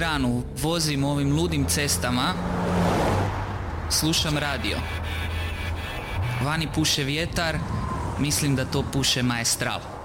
granu, vozim ovim ludim cestama, slušam radio. Vani puše vjetar, mislim da to puše Maestral.